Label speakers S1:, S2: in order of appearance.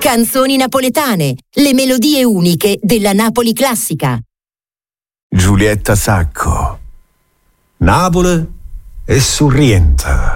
S1: Canzoni napoletane, le melodie uniche della Napoli classica.
S2: Giulietta Sacco. Napoli è sorriente.